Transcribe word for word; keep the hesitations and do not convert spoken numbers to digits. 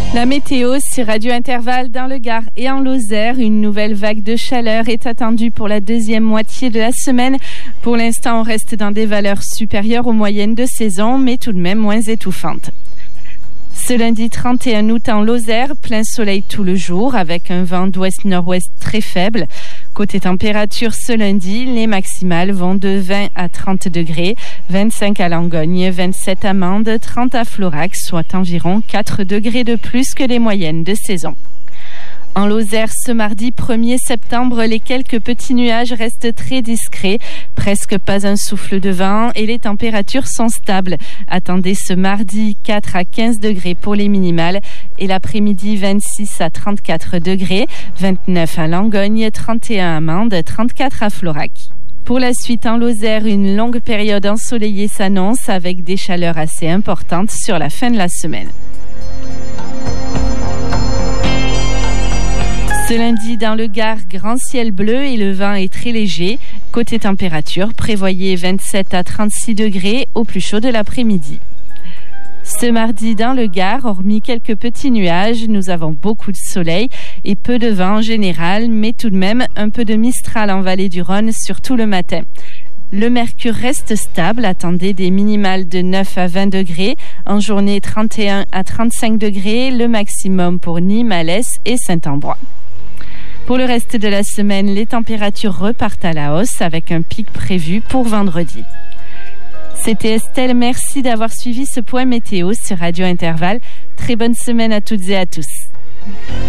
La météo sur Radio Intervalle dans le Gard et en Lozère. Une nouvelle vague de chaleur est attendue pour la deuxième moitié de la semaine. Pour l'instant, on reste dans des valeurs supérieures aux moyennes de saison, mais tout de même moins étouffantes. Ce lundi trente et un août en Lozère, plein soleil tout le jour avec un vent d'ouest-nord-ouest très faible. Côté température, ce lundi, les maximales vont de vingt à trente degrés, vingt-cinq à Langogne, vingt-sept à Mende, trente à Florac, soit environ quatre degrés de plus que les moyennes de saison. En Lozère, ce mardi premier septembre, les quelques petits nuages restent très discrets, presque pas un souffle de vent et les températures sont stables. Attendez ce mardi quatre à quinze degrés pour les minimales et l'après-midi vingt-six à trente-quatre degrés, vingt-neuf à Langogne, trente et un à Mende, trente-quatre à Florac. Pour la suite en Lozère, une longue période ensoleillée s'annonce avec des chaleurs assez importantes sur la fin de la semaine. Ce lundi, dans le Gard, grand ciel bleu et le vent est très léger. Côté température, prévoyez vingt-sept à trente-six degrés au plus chaud de l'après-midi. Ce mardi, dans le Gard, hormis quelques petits nuages, nous avons beaucoup de soleil et peu de vent en général, mais tout de même un peu de mistral en vallée du Rhône, surtout le matin. Le mercure reste stable, attendez des minimales de neuf à vingt degrés, en journée trente et un à trente-cinq degrés, le maximum pour Nîmes, Alès et Saint-Ambrois. Pour le reste de la semaine, les températures repartent à la hausse avec un pic prévu pour vendredi. C'était Estelle, merci d'avoir suivi ce point météo sur Radio Intervalle. Très bonne semaine à toutes et à tous.